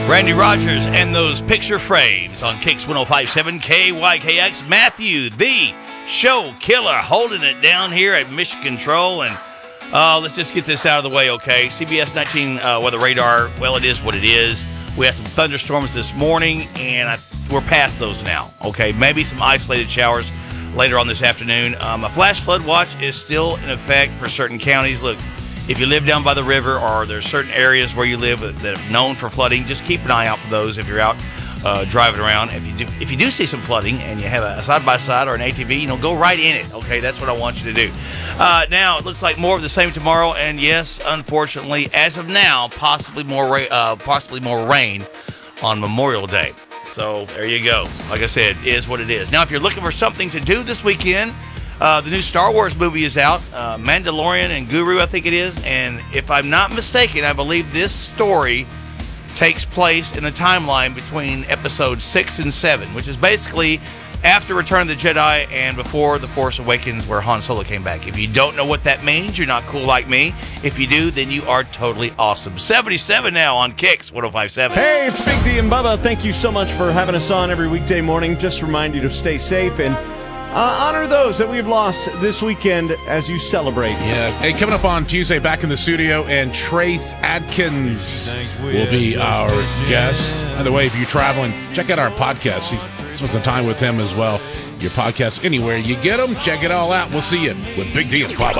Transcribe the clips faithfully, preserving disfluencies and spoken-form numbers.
Randy Rogers and those picture frames on Kicks one oh five point seven K Y K X. Matthew, the show killer, holding it down here at Mission Control. And uh, let's just get this out of the way, okay? C B S nineteen uh, weather radar, well, it is what it is. We had some thunderstorms this morning, and I, we're past those now, okay? Maybe some isolated showers later on this afternoon. Um, a flash flood watch is still in effect for certain counties. Look, if you live down by the river or there's certain areas where you live that are known for flooding, just keep an eye out for those if you're out uh, driving around. If you do, if you do see some flooding and you have a side-by-side or an A T V, you know, go right in it, okay? That's what I want you to do. Uh, now, it looks like more of the same tomorrow, and yes, unfortunately, as of now, possibly more, ra- uh, possibly more rain on Memorial Day. So there you go. Like I said, it is what it is. Now, if you're looking for something to do this weekend, Uh, the new Star Wars movie is out, uh, Mandalorian and Guru, I think it is. And if I'm not mistaken, I believe this story takes place in the timeline between episodes six and seven, which is basically after Return of the Jedi and before The Force Awakens, where Han Solo came back. If you don't know what that means, you're not cool like me. If you do, then you are totally awesome. seventy-seven now on Kicks one oh five point seven. Hey, it's Big D and Bubba. Thank you so much for having us on every weekday morning. Just remind you to stay safe and Uh, honor those that we've lost this weekend as you celebrate. Yeah. Hey, coming up on Tuesday, back in the studio, and Trace Adkins will be our guest. By the way, if you're traveling, check out our podcast. Spend some time with him as well. Your podcast, anywhere you get them, check it all out. We'll see you with Big D and Bubba.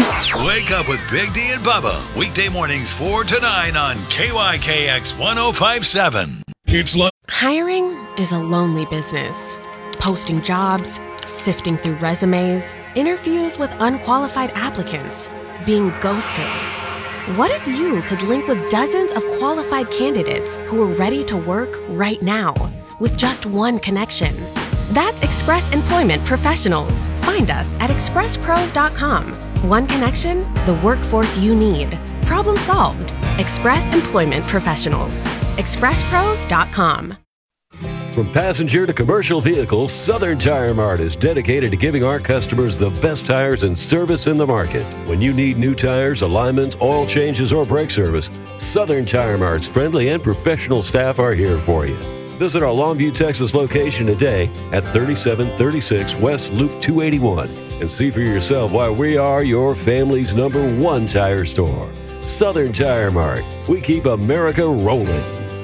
Wake up with Big D and Bubba. Weekday mornings four to nine on K Y K X one oh five point seven. It's like Hiring is a lonely business. Posting jobs, sifting through resumes, interviews with unqualified applicants, being ghosted. What if you could link with dozens of qualified candidates who are ready to work right now with just one connection? That's Express Employment Professionals. Find us at express pros dot com. One connection, the workforce you need. Problem solved. Express Employment Professionals. express pros dot com. From passenger to commercial vehicles, Southern Tire Mart is dedicated to giving our customers the best tires and service in the market. When you need new tires, alignments, oil changes, or brake service, Southern Tire Mart's friendly and professional staff are here for you. Visit our Longview, Texas location today at thirty-seven thirty-six West Loop two eighty-one and see for yourself why we are your family's number one tire store. Southern Tire Mart. We keep America rolling.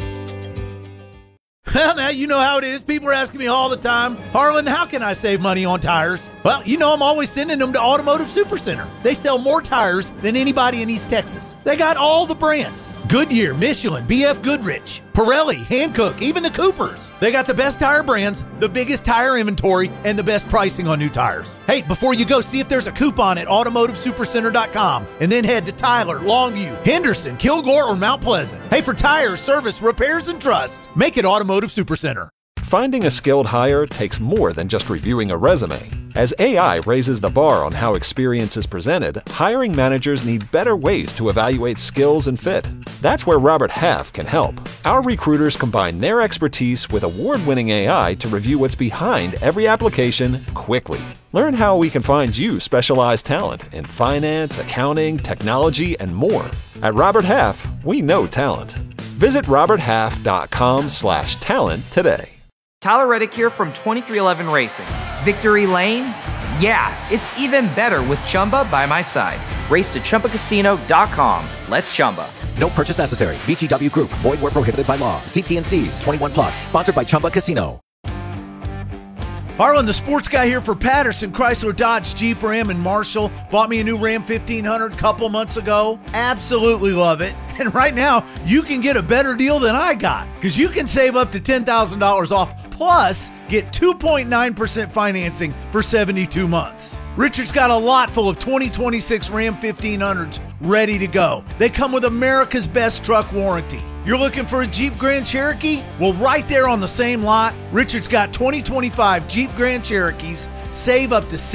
Well, now, you know how it is. People are asking me all the time, Harlan, how can I save money on tires? Well, you know I'm always sending them to Automotive Supercenter. They sell more tires than anybody in East Texas. They got all the brands. Goodyear, Michelin, B F Goodrich, Pirelli, Hankook, even the Coopers. They got the best tire brands, the biggest tire inventory, and the best pricing on new tires. Hey, before you go, see if there's a coupon at automotive supercenter dot com and then head to Tyler, Longview, Henderson, Kilgore, or Mount Pleasant. Hey, for tires, service, repairs, and trust, make it Automotive Supercenter. Finding a skilled hire takes more than just reviewing a resume. As A I raises the bar on how experience is presented, hiring managers need better ways to evaluate skills and fit. That's where Robert Half can help. Our recruiters combine their expertise with award-winning A I to review what's behind every application quickly. Learn how we can find you specialized talent in finance, accounting, technology, and more. At Robert Half, we know talent. Visit robert half dot com slash talent today. Tyler Reddick here from twenty-three eleven Racing. Victory Lane? Yeah, it's even better with Chumba by my side. Race to Chumba Casino dot com. Let's Chumba. No purchase necessary. V G W Group. Void where prohibited by law. See T and C's. twenty-one plus. Sponsored by Chumba Casino. Harlan, the sports guy here for Patterson, Chrysler, Dodge, Jeep, Ram, and Marshall. Bought me a new Ram fifteen hundred a couple months ago. Absolutely love it. And right now, you can get a better deal than I got because you can save up to ten thousand dollars off plus get two point nine percent financing for seventy-two months. Richard's got a lot full of twenty twenty-six Ram fifteen hundreds ready to go. They come with America's best truck warranty. You're looking for a Jeep Grand Cherokee? Well, right there on the same lot, Richard's got twenty twenty-five Jeep Grand Cherokees. Save up to